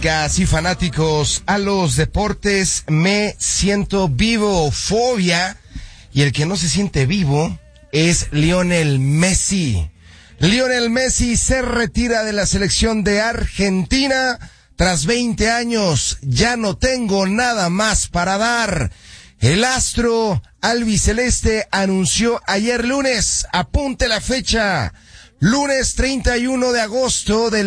fanáticas y fanáticos a los deportes, me siento vivo, fobia, y el que no se siente vivo es Lionel Messi. Lionel Messi se retira de la selección de Argentina tras 20 años. Ya no tengo nada más para dar. El astro albiceleste anunció ayer lunes, apunte la fecha, lunes 31 de agosto del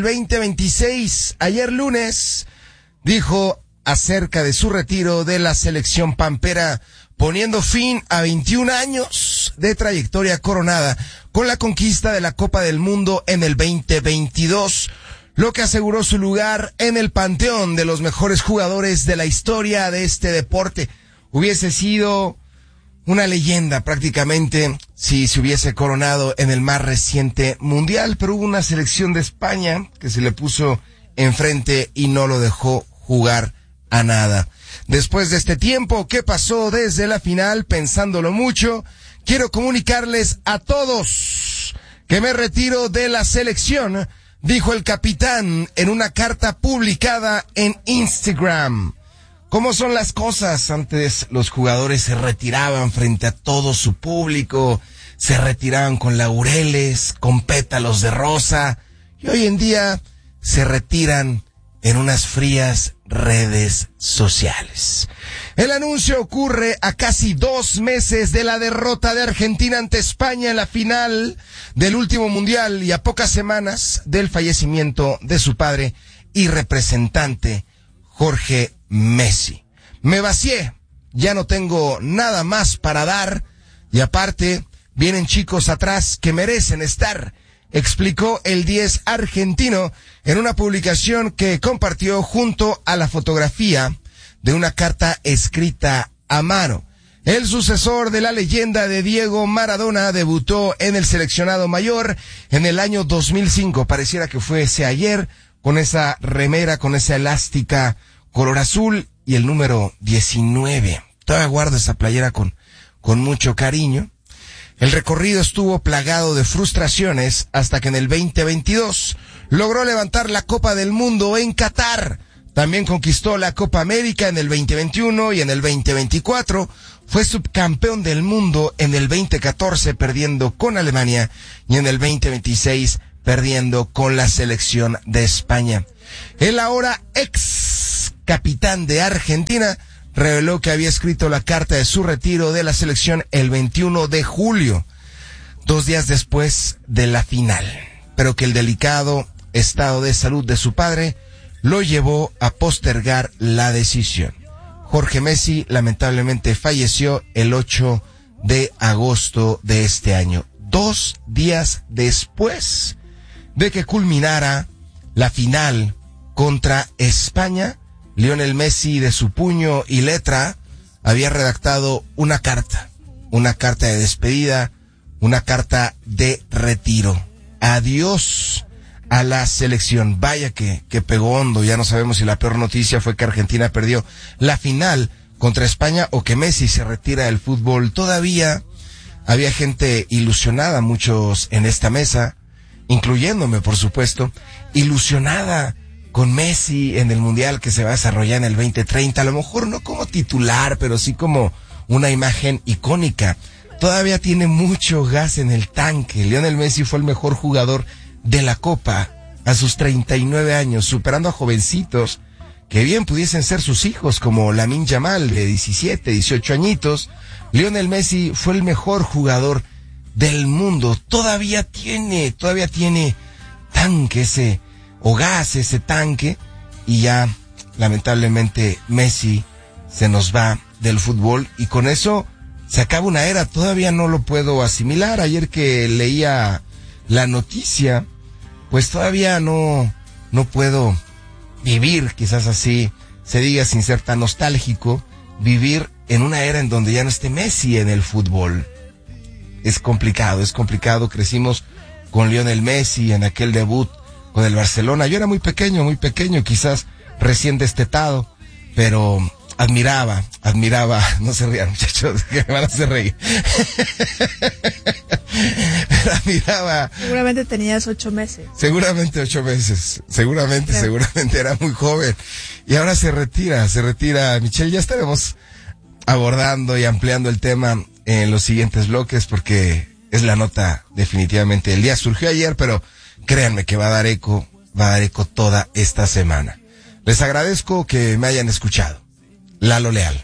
2026, ayer lunes, dijo acerca de su retiro de la selección pampera, poniendo fin a 21 años de trayectoria coronada con la conquista de la Copa del Mundo en el 2022, lo que aseguró su lugar en el panteón de los mejores jugadores de la historia de este deporte. Hubiese sido una leyenda prácticamente si se hubiese coronado en el más reciente mundial, pero hubo una selección de España que se le puso enfrente y no lo dejó jugar a nada. Después de este tiempo, ¿qué pasó desde la final? Pensándolo mucho, quiero comunicarles a todos que me retiro de la selección, dijo el capitán en una carta publicada en Instagram. ¿Cómo son las cosas? Antes los jugadores se retiraban frente a todo su público, se retiraban con laureles, con pétalos de rosa, y hoy en día se retiran en unas frías redes sociales. El anuncio ocurre a casi 2 meses de la derrota de Argentina ante España en la final del último mundial y a pocas semanas del fallecimiento de su padre y representante, Jorge Messi. Me vacié, ya no tengo nada más para dar y aparte vienen chicos atrás que merecen estar, explicó el 10 argentino en una publicación que compartió junto a la fotografía de una carta escrita a mano. El sucesor de la leyenda de Diego Maradona debutó en el seleccionado mayor en el año 2005, pareciera que fuese ayer, con esa remera, con esa elástica color azul y el número 19. Todavía guardo esa playera con mucho cariño. El recorrido estuvo plagado de frustraciones hasta que en el 2022 logró levantar la Copa del Mundo en Qatar. También conquistó la Copa América en el 2021 y en el 2024 fue subcampeón del mundo en el 2014 perdiendo con Alemania y en el 2026 perdiendo con la selección de España. El ahora ex capitán de Argentina reveló que había escrito la carta de su retiro de la selección el 21 de julio, 2 días después de la final, pero que el delicado estado de salud de su padre lo llevó a postergar la decisión. Jorge Messi lamentablemente falleció el 8 de agosto de este año, 2 días después de que culminara la final contra España. Lionel Messi, de su puño y letra, había redactado una carta de despedida, una carta de retiro. Adiós a la selección. Vaya que pegó hondo. Ya no sabemos si la peor noticia fue que Argentina perdió la final contra España o que Messi se retira del fútbol. Todavía había gente ilusionada, muchos en esta mesa, incluyéndome por supuesto, ilusionada con Messi en el Mundial que se va a desarrollar en el 2030, a lo mejor no como titular, pero sí como una imagen icónica. Todavía tiene mucho gas en el tanque. Lionel Messi fue el mejor jugador de la Copa a sus 39 años, superando a jovencitos que bien pudiesen ser sus hijos, como Lamine Yamal, de 17, 18 añitos. Lionel Messi fue el mejor jugador del mundo. Todavía tiene tanque ese tanque, y ya lamentablemente Messi se nos va del fútbol y con eso se acaba una era. Todavía no lo puedo asimilar. Ayer que leía la noticia, pues todavía no puedo vivir, quizás así se diga sin ser tan nostálgico, vivir en una era en donde ya no esté Messi en el fútbol. Es complicado. Crecimos con Lionel Messi en aquel debut con el Barcelona. Yo era muy pequeño, quizás recién destetado, pero admiraba, no se rían muchachos, que me van a hacer reír. la miraba. Seguramente tenías 8 meses. Seguramente 8 meses. Seguramente era muy joven. Y ahora se retira. Michelle, ya estaremos abordando y ampliando el tema en los siguientes bloques porque es la nota definitivamente del día. Surgió ayer, pero créanme que va a dar eco toda esta semana. Les agradezco que me hayan escuchado. Lalo Leal.